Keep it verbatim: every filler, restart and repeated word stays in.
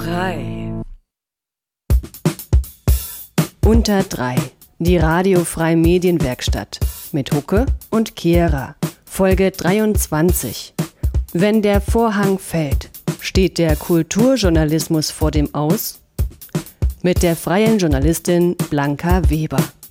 Frei. Unter drei. Die Radiofreie Medienwerkstatt mit Hucke und Kira. Folge dreiundzwanzig. Wenn der Vorhang fällt, steht der Kulturjournalismus vor dem Aus? Mit der freien Journalistin Blanca Weber.